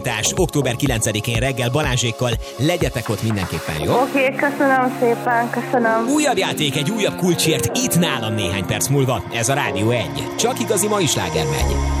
Október 9-én reggel Balázsékkal, legyetek ott mindenképpen, jó? Oké, köszönöm szépen, köszönöm. Újabb játék egy újabb kulcsért itt nálam néhány perc múlva. Ez a Rádió 1. Csak igazi mai sláger megy.